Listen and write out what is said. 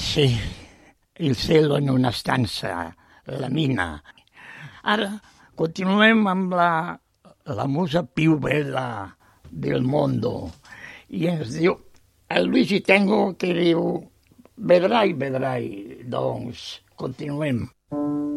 sì, il cielo in una stanza, la mina. Ara continuem amb la musa più bella del mondo i ens diu el Luigi Tengo, que diu vedrai, doncs continuem.